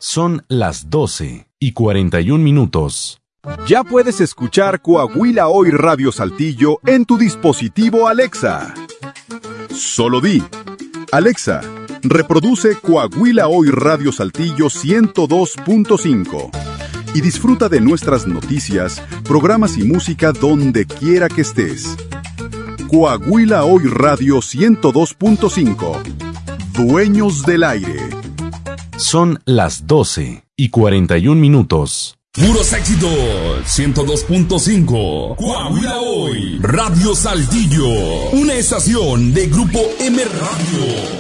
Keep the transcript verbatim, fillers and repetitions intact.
Son las doce y cuarenta y un minutos. Ya puedes escuchar Coahuila Hoy Radio Saltillo en tu dispositivo Alexa. Solo di: Alexa, reproduce Coahuila Hoy Radio Saltillo ciento dos punto cinco y disfruta de nuestras noticias, programas y música donde quiera que estés. Coahuila Hoy Radio ciento dos punto cinco. Dueños del aire. Son las doce y cuarenta y un minutos. Puros éxitos, ciento dos punto cinco. Coahuila Hoy Radio Saltillo, una estación de Grupo M Radio.